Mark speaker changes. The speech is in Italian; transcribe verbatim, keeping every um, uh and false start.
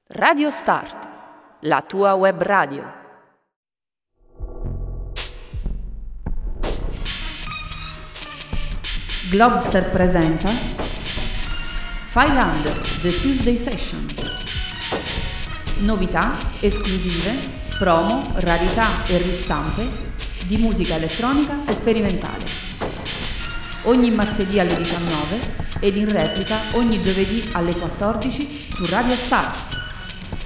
Speaker 1: Radio Start, la tua web radio. Globster presenta Filander, The Tuesday Session. Novità, esclusive, promo, rarità e ristampe di musica elettronica e sperimentale. Ogni martedì alle diciannove ed in replica ogni giovedì alle quattordici su Radio Start.